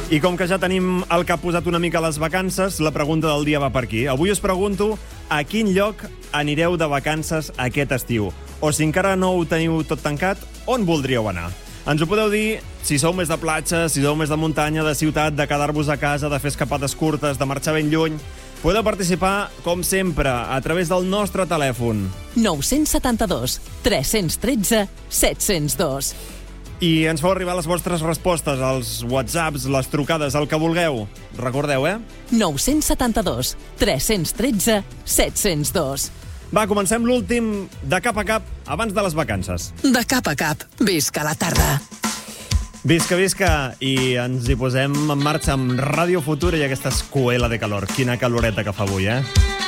I com que ja tenim el cap posat una mica a les vacances, la pregunta del dia va per aquí. Avui us pregunto a quin lloc anireu de vacances aquest estiu. O si encara no ho teniu tot tancat, on voldríeu anar? Ens ho podeu dir si sou més de platja, si sou més de muntanya, de ciutat, de quedar-vos a casa, de fer escapades curtes, de marxar ben lluny. Podeu participar, com sempre, a través del nostre telèfon. 972 313 702. I ens feu arribar les vostres respostes, els whatsapps, les trucades, el que vulgueu. Recordeu, 972 313 702. Va, comencem l'últim de cap a cap abans de les vacances. De cap a cap, visca la tarda. Visca, visca, i ens hi posem en marxa amb Ràdio Futura i aquesta escuela de calor. Quina caloreta que fa avui,